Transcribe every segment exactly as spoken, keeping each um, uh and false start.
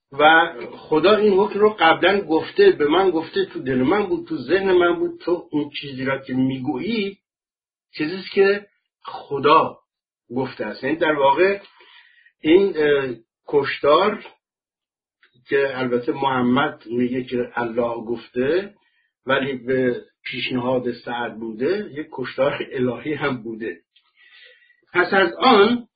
و خدا این حکم رو قبلا گفته، به من گفته، تو دل من بود، تو ذهن من بود. تو اون چیزی را که میگویی چیزیست که خدا گفته است. یعنی در واقع این کشتار که البته محمد میگه که الله گفته ولی به پیشنهاد سعد بوده، یک کشتار الهی هم بوده. پس از آن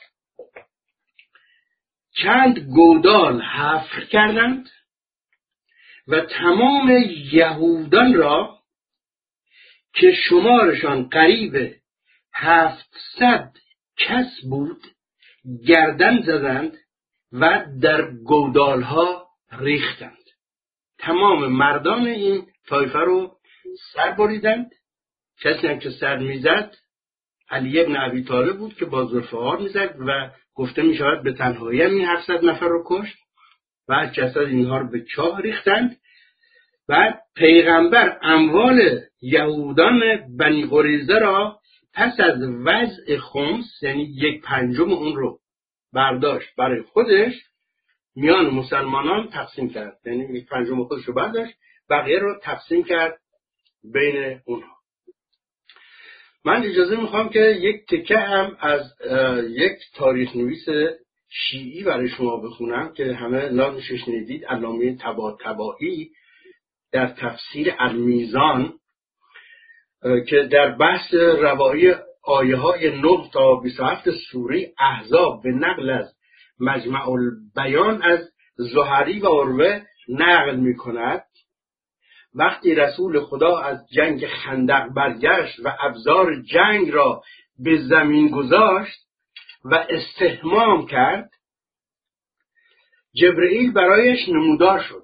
چند گودال حفر کردند و تمام یهودان را که شمارشان قریب هفتصد کس بود گردن زدند و در گودالها ریختند. تمام مردان این طایفه رو سر بریدند. کسی هم که سر میزد علی ابن ابی طالب بود که با ذوالفقار میزد و گفته میشود به تنهایی هم این هفتصد نفر رو کشت و جسد اینها رو به چاه ریختند. و پیغمبر اموال یهودان بنی قریظه را پس از وضع خمس، یعنی یک پنجم اون رو برداشت برای خودش، میان مسلمانان تقسیم کرد. یعنی یک پنجم خودش رو برداشت، بقیه رو تقسیم کرد بین اونها. من اجازه میخوام که یک تکه هم از یک تاریخ نویس شیعی برای شما بخونم که همه نامش شنیدید، علامه طباطبایی، در تفسیر المیزان که در بحث روایی آیه های نه تا بیست و هفت سوره احزاب به نقل از مجمع البیان از زهری و عروه نقل می کند. وقتی رسول خدا از جنگ خندق برگشت و ابزار جنگ را به زمین گذاشت و استحمام کرد، جبرئیل برایش نمودار شد.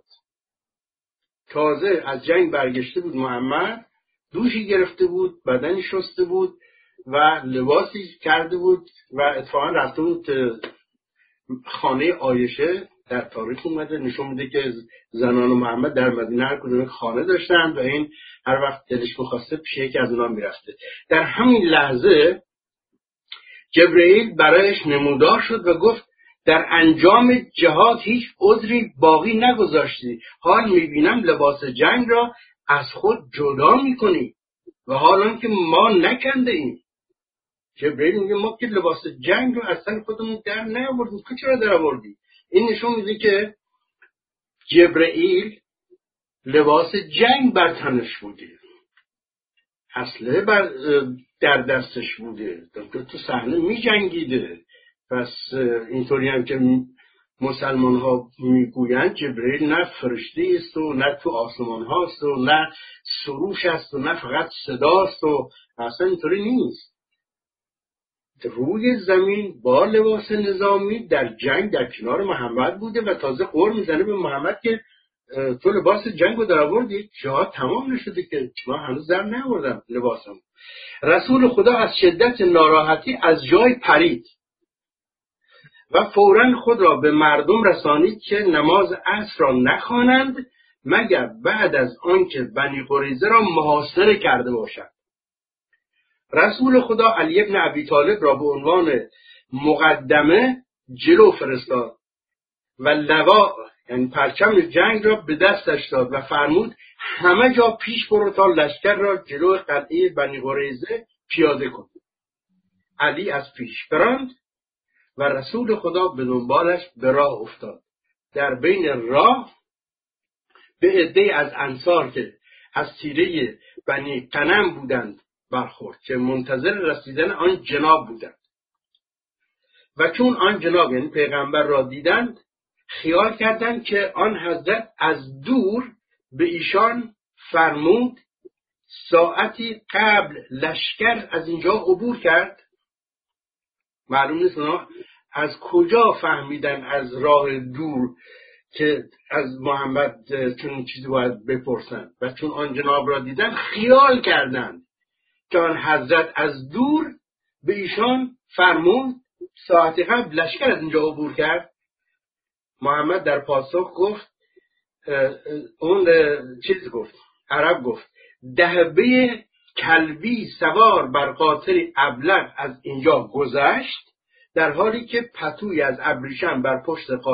تازه از جنگ برگشته بود محمد، دوشی گرفته بود، بدنی شسته بود و لباسی کرده بود و اتفاقا رفته بود خانه عایشه. در تاریخ اومده نشون میده که زنان و محمد در مدینه هر کدوم خانه داشتند و این هر وقت دلش بخواسته پیش یکی از اونها میرفته. در همین لحظه جبرئیل برایش نمودار شد و گفت در انجام جهاد هیچ عذری باقی نگذاشتی. حال میبینم لباس جنگ را از خود جدا میکنی و حالا که ما نکنده ایم. جبرئیل میگه ما که لباس جنگ رو اصلا خودمون در نیاوردیم، تو چرا در آوردی؟ این نشون میده که جبرئیل لباس جنگ بر تنش بوده، اسلحه بر در دستش بوده، تو صحنه می جنگیده. پس اینطوری هم که مسلمان ها میگویند جبرئیل نه فرشته است و نه تو آسمان هاست و نه سروش است و نه فقط صداست و اصلا اینطوری نیست. روی زمین با لباس نظامی در جنگ در کنار محمد بوده و تازه قول میزنه به محمد که تو لباس جنگ رو در آوردی؟ جهاد تمام نشده که من هنوز در نیاوردم لباسم. رسول خدا از شدت ناراحتی از جای پرید و فوراً خود را به مردم رسانید که نماز عصر را نخوانند مگر بعد از آنکه بنی قریظه را محاصره کرده باشند. رسول خدا علی ابن ابی طالب را به عنوان مقدمه جلو فرستاد و لوا یعنی پرچم جنگ را به دستش داد و فرمود همه جا پیش برو تا لشکر را جلو قلعه بنی قریظه پیاده کن. علی از پیش براند و رسول خدا به دنبالش به راه افتاد. در بین راه به عده‌ای از انصار که از تیره بنی غنم بودند برخورد که منتظر رسیدن آن جناب بودند و چون آن جناب یعنی پیغمبر را دیدند خیال کردند که آن حضرت از دور به ایشان فرمود ساعتی قبل لشکر از اینجا عبور کرد. معلوم نیست اونا از کجا فهمیدن از راه دور که از محمد چون چیزی باید بپرسن و چون آن جناب را دیدن خیال کردند که آن حضرت از دور به ایشان فرمود ساعتی قبل لشکر از اینجا عبور کرد. محمد در پاسخ گفت اون چیز گفت عرب گفت دهبه کلبی سوار بر قاطر ابلق از اینجا گذشت در حالی که پتوی از ابریشم بر پشت